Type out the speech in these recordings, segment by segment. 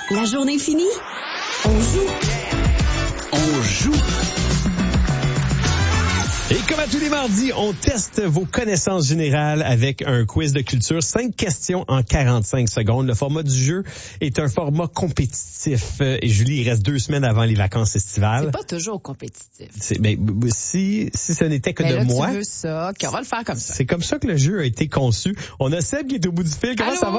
La journée finie, on joue. On joue. Et comme à tous les mardis, on teste vos connaissances générales avec un quiz de culture. 5 questions en 45 secondes. Le format du jeu est un format compétitif. Et Julie, il reste 2 semaines avant les vacances estivales. C'est pas toujours compétitif. Si ce n'était que Mais de là, moi. Tu veux ça, OK, on va le faire comme ça. C'est comme ça que le jeu a été conçu. On a Seb qui est au bout du fil. Comment Allô? ça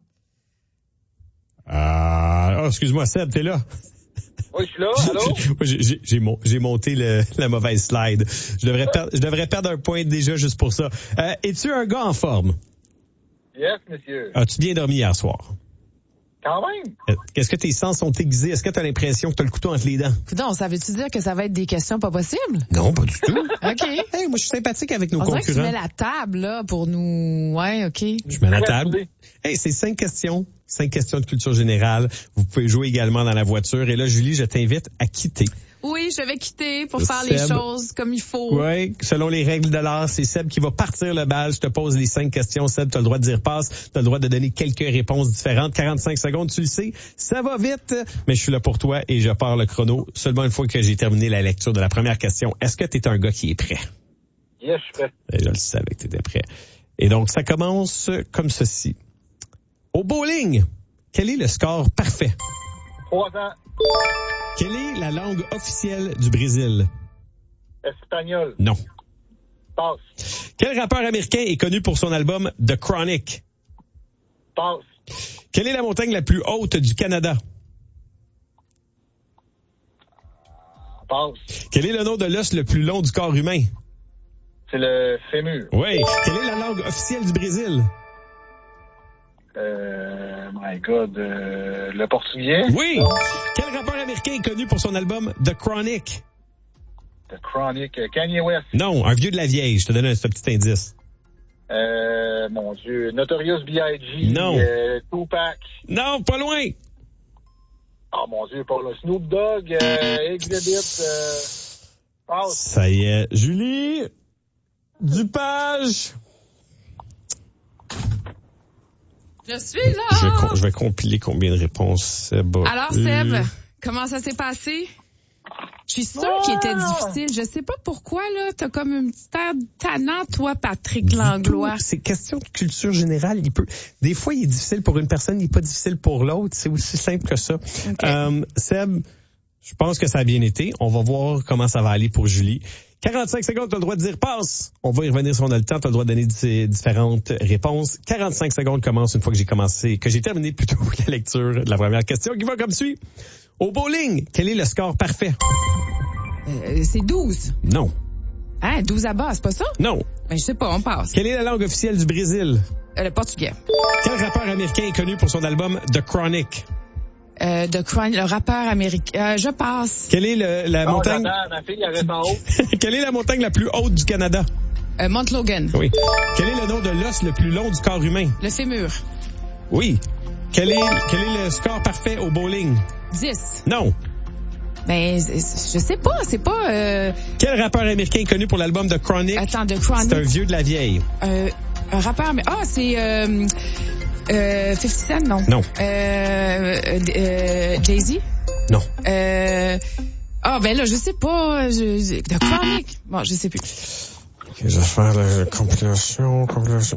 va? Excuse-moi, Seb, t'es là? Oui, je suis là. Allô? J'ai monté la mauvaise slide. Je devrais perdre un point déjà juste pour ça. Es-tu un gars en forme? Yes, monsieur. As-tu bien dormi hier soir? Quand même. Est-ce que tes sens sont aiguisés? Est-ce que tu as l'impression que tu as le couteau entre les dents? Coudonc, ça veut-tu dire que ça va être des questions pas possibles? Non, pas du tout. OK. Hey, moi, je suis sympathique avec nos On dirait que tu concurrents. mets la table, là, pour nous... Ouais, OK. Je mets la table. Hey, c'est 5 questions. 5 questions de culture générale. Vous pouvez jouer également dans la voiture. Et là, Julie, je t'invite à quitter. Oui, je vais quitter pour faire les choses comme il faut. Oui, selon les règles de l'art, c'est Seb qui va partir le bal. Je te pose les 5 questions. Seb, tu as le droit de dire passe. Tu as le droit de donner quelques réponses différentes. 45 secondes, tu le sais. Ça va vite, mais je suis là pour toi et je pars le chrono seulement une fois que j'ai terminé la lecture de la première question. Est-ce que tu es un gars qui est prêt? Yes, je suis prêt. Et je le savais que tu étais prêt. Et donc, ça commence comme ceci. Au bowling, quel est le score parfait? 3 ans. Quelle est la langue officielle du Brésil? Espagnol. Non. Passe. Quel rappeur américain est connu pour son album The Chronic? Passe. Quelle est la montagne la plus haute du Canada? Passe. Quel est le nom de l'os le plus long du corps humain? C'est le fémur. Oui. Quelle est la langue officielle du Brésil? My God, le portugais. Oui. Quel rappeur américain est connu pour son album The Chronic? The Chronic. Kanye West. Non, un vieux de la vieille. Je te donne ce petit indice. Mon Dieu. Notorious B.I.G. Non. Tupac. Non, pas loin. Oh mon Dieu, pas le Snoop Dogg. Exhibit. Passe. Ça y est. Julie Dupage. Je suis là! Je vais compiler combien de réponses Seb a Alors, eu. Seb, comment ça s'est passé? Je suis sûre qu'il était difficile. Je sais pas pourquoi, là. T'as comme un petit air tannant, toi, Patrick Langlois. C'est question de culture générale. Des fois, il est difficile pour une personne, il est pas difficile pour l'autre. C'est aussi simple que ça. Okay. Seb, je pense que ça a bien été. On va voir comment ça va aller pour Julie. 45 secondes, tu as le droit de dire passe. On va y revenir si on a le temps. Tu as le droit de donner différentes réponses. 45 secondes commencent une fois que j'ai terminé plutôt la lecture de la première question qui va comme suit. Au bowling, quel est le score parfait? C'est 12. Non. Hein, 12 à bas, c'est pas ça? Non. Ben, je sais pas, on passe. Quelle est la langue officielle du Brésil? Le portugais. Quel rappeur américain est connu pour son album The Chronic? Le rappeur américain. Je passe. Quelle est la montagne? Ma fille, elle reste en haut. Quelle est la montagne la plus haute du Canada? Mount Logan. Oui. Quel est le nom de l'os le plus long du corps humain? Le fémur. Oui. Quel est le score parfait au bowling? 10. Non. Ben, je sais pas, c'est pas... Quel rappeur américain est connu pour l'album The Chronic? Attends, The Chronic. C'est un vieux de la vieille. Un rappeur... c'est... 50 Cent, non. Non. Jay-Z? Non. Ben là, je sais pas. The Chronic? Bon, je sais plus. Ok, je vais faire la compilation.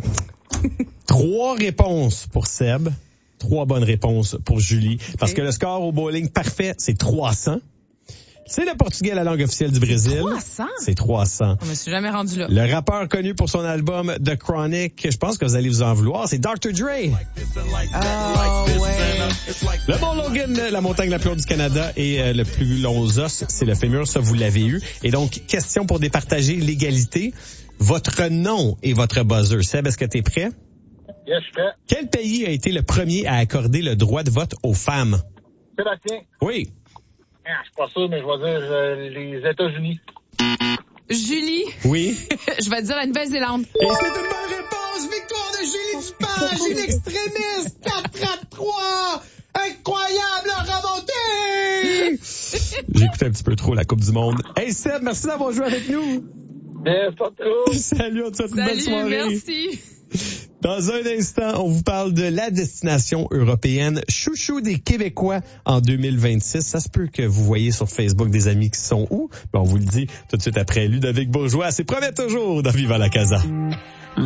3 réponses pour Seb. 3 bonnes réponses pour Julie. Okay. Parce que le score au bowling parfait, c'est 300. C'est le portugais, la langue officielle du Brésil. 300? C'est 300. Je me suis jamais rendu là. Le rappeur connu pour son album The Chronic, je pense que vous allez vous en vouloir, c'est Dr. Dre. Ouais. Le Mont Logan, la montagne la plus haute du Canada, et le plus long os, c'est le fémur, ça vous l'avez eu. Et donc, question pour départager l'égalité. Votre nom et votre buzzer. Seb, est-ce que t'es prêt? Yes, je suis prêt. Quel pays a été le premier à accorder le droit de vote aux femmes? Sébastien. Oui. Je suis pas sûr, mais je vais dire les États-Unis. Julie. Oui. Je vais dire la Nouvelle-Zélande. Et c'est une bonne réponse. Victoire de Julie Dupage, une extrémiste. 4-3. Incroyable remontée. J'écoutais un petit peu trop la Coupe du Monde. Hey Seb, merci d'avoir joué avec nous. Mais pas trop. Salut, on te souhaite une bonne soirée. Merci. Dans un instant, on vous parle de la destination européenne chouchou des Québécois en 2026. Ça se peut que vous voyez sur Facebook des amis qui sont où? Ben, on vous le dit tout de suite après Ludovic Bourgeois. C'est promet toujours dans Viva la Casa.